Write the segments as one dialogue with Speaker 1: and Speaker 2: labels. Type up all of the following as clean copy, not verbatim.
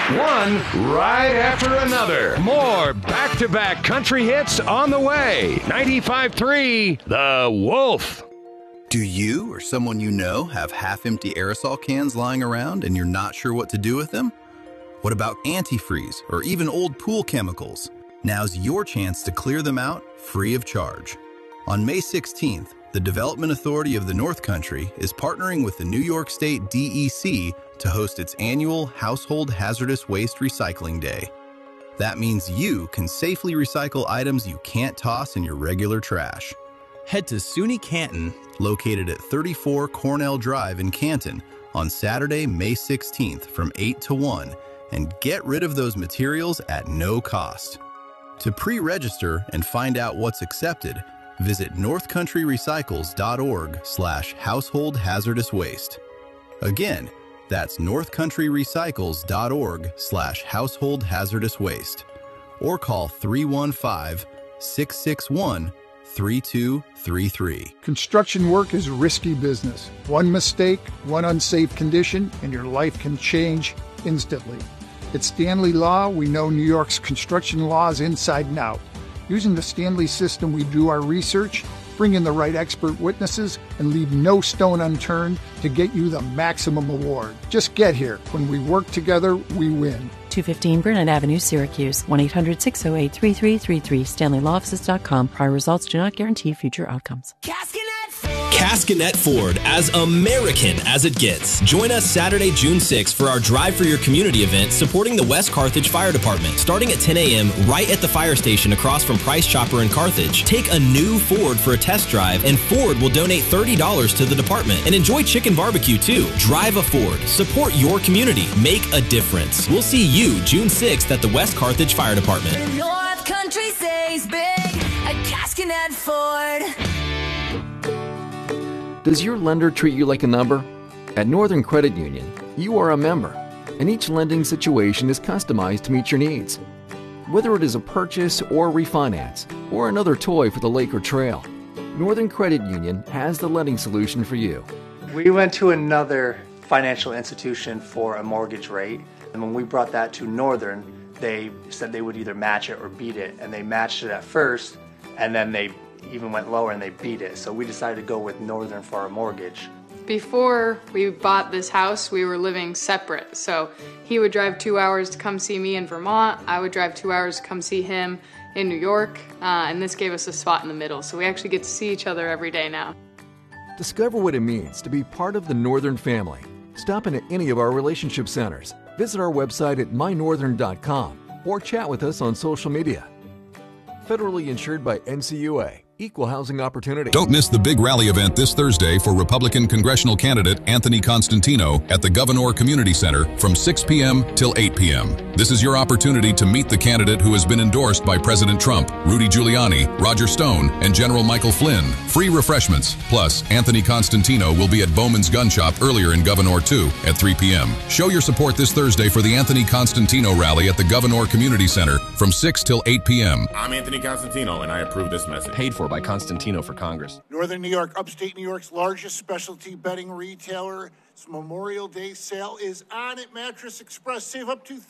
Speaker 1: One right after another. More back-to-back country hits on the way. 95.3 The Wolf.
Speaker 2: Do you or someone you know have half-empty aerosol cans lying around and you're not sure what to do with them? What about antifreeze or even old pool chemicals? Now's your chance to clear them out free of charge. On May 16th, the Development Authority of the North Country is partnering with the New York State DEC to host its annual Household Hazardous Waste Recycling Day. That means you can safely recycle items you can't toss in your regular trash. Head to SUNY Canton, located at 34 Cornell Drive in Canton, on Saturday, May 16th from 8 to 1, and get rid of those materials at no cost. To pre-register and find out what's accepted, visit northcountryrecycles.org/household hazardous waste. Again, that's northcountryrecycles.org/household hazardous waste. Or call 315-661-3233.
Speaker 3: Construction work is risky business. One mistake, one unsafe condition, and your life can change instantly. At Stanley Law, we know New York's construction laws inside and out. Using the Stanley system, we do our research, bring in the right expert witnesses, and leave no stone unturned to get you the maximum award. Just get here. When we work together, we win.
Speaker 4: 215 Burnett Avenue, Syracuse. 1-800-608-3333. StanleyLawOffices.com. Prior results do not guarantee future outcomes.
Speaker 5: Cascanet Ford, as American as it gets. Join us Saturday, June 6th for our Drive for Your Community event supporting the West Carthage Fire Department. Starting at 10 a.m. right at the fire station across from Price Chopper in Carthage. Take a new Ford for a test drive and Ford will donate $30 to the department. And enjoy chicken barbecue too. Drive a Ford. Support your community. Make a difference. We'll see you June 6th at the West Carthage Fire Department.
Speaker 6: The North Country saves big at Cascanet Ford.
Speaker 7: Does your lender treat you like a number? At Northern Credit Union, you are a member, and each lending situation is customized to meet your needs. Whether it is a purchase or refinance, or another toy for the lake or trail, Northern Credit Union has the lending solution for you.
Speaker 8: We went to another financial institution for a mortgage rate, and when we brought that to Northern, they said they would either match it or beat it, and they matched it at first, and then they even went lower and they beat it. So we decided to go with Northern for our mortgage.
Speaker 9: Before we bought this house, we were living separate. So he would drive 2 hours to come see me in Vermont. I would drive 2 hours to come see him in New York. And this gave us a spot in the middle. So we actually get to see each other every day now.
Speaker 7: Discover what it means to be part of the Northern family. Stop in at any of our relationship centers. Visit our website at mynorthern.com or chat with us on social media. Federally insured by NCUA. Equal housing opportunity.
Speaker 10: Don't miss the big rally event this Thursday for Republican congressional candidate Anthony Constantino at the Gouverneur Community Center from 6 p.m. till 8 p.m. This is your opportunity to meet the candidate who has been endorsed by President Trump, Rudy Giuliani, Roger Stone, and General Michael Flynn. Free refreshments. Plus, Anthony Constantino will be at Bowman's Gun Shop earlier in Gouverneur 2 at 3 p.m. Show your support this Thursday for the Anthony Constantino rally at the Gouverneur Community Center from 6 till 8 p.m.
Speaker 11: I'm Anthony Constantino, and I approve this message.
Speaker 12: Paid for by Constantino for Congress.
Speaker 13: Northern New York, upstate New York's largest specialty bedding retailer. Its Memorial Day sale is on at Mattress Express. Save up to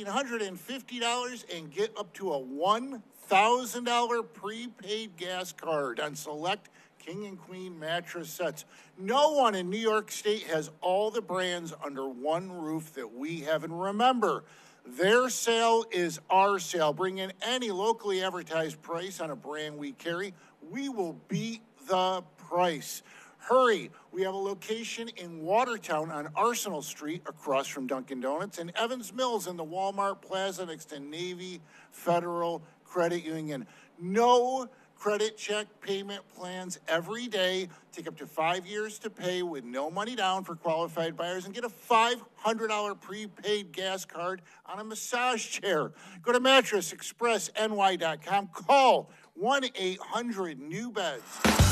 Speaker 13: $1,350 and get up to a $1,000 prepaid gas card on select King and Queen mattress sets. No one in New York State has all the brands under one roof that we have. And remember, their sale is our sale. Bring in any locally advertised price on a brand we carry. We will beat the price. Hurry. We have a location in Watertown on Arsenal Street across from Dunkin' Donuts, and Evans Mills in the Walmart Plaza next to Navy Federal Credit Union. No credit check payment plans every day. Take up to 5 years to pay with no money down for qualified buyers, and get a $500 prepaid gas card on a massage chair. Go to mattressexpressny.com. Call 1-800-NEW-BEDS.